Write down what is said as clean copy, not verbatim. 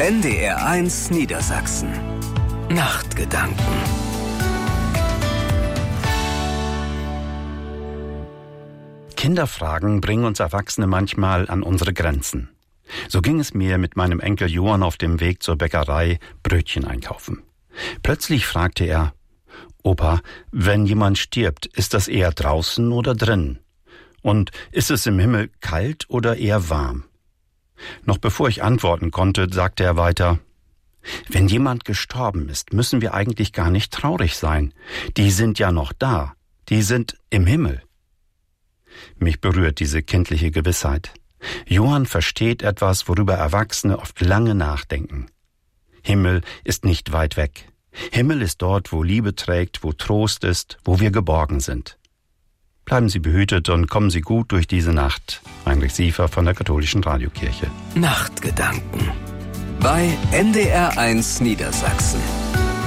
NDR1 Niedersachsen. Nachtgedanken. Kinderfragen bringen uns Erwachsene manchmal an unsere Grenzen. So ging es mir mit meinem Enkel Johann auf dem Weg zur Bäckerei Brötchen einkaufen. Plötzlich fragte er: Opa, wenn jemand stirbt, ist das eher draußen oder drin? Und ist es im Himmel kalt oder eher warm? Noch bevor ich antworten konnte, sagte er weiter: Wenn jemand gestorben ist, müssen wir eigentlich gar nicht traurig sein. Die sind ja noch da. Die sind im Himmel. Mich berührt diese kindliche Gewissheit. Johann versteht etwas, worüber Erwachsene oft lange nachdenken. Himmel ist nicht weit weg. Himmel ist dort, wo Liebe trägt, wo Trost ist, wo wir geborgen sind. Bleiben Sie behütet und kommen Sie gut durch diese Nacht. Heinrich Siefer von der Katholischen Radiokirche. Nachtgedanken bei NDR1 Niedersachsen.